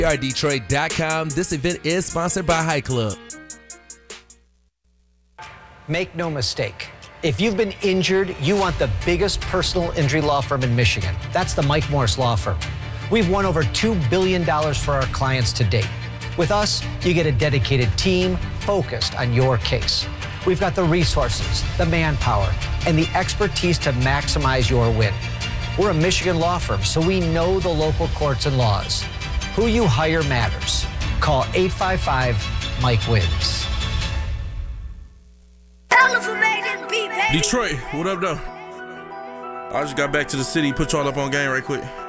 Detroit.com. This event is sponsored by High Club. Make no mistake. If you've been injured, you want the biggest personal injury law firm in Michigan. That's the Mike Morris Law Firm. We've won over $2 billion for our clients to date. With us, you get a dedicated team focused on your case. We've got the resources, the manpower, and the expertise to maximize your win. We're a Michigan law firm, so we know the local courts and laws. Who you hire matters. Call 855-MIKE-WINS. Detroit, what up, though? I just got back to the city, put y'all up on game right quick.